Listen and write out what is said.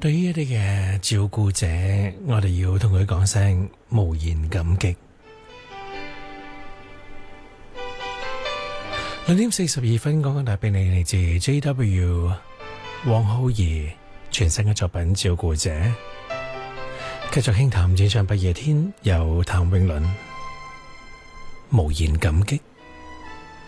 對於一啲嘅照顧者，我哋要同佢講聲無言感激。2:42，講緊帶俾你嚟自 JW 王浩儀全新嘅作品《照顧者》。繼續輕談演唱不夜天，由譚詠麟無言感激。